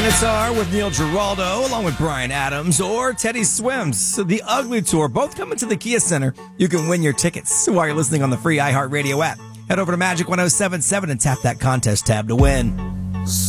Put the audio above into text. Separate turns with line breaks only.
Minotaur with Neil Giraldo, along with Brian Adams, or Teddy Swims. So the Ugly Tour, both coming to the Kia Center. You can win your tickets while you're listening on the free iHeartRadio app. Head over to Magic 1077 and tap that contest tab to win.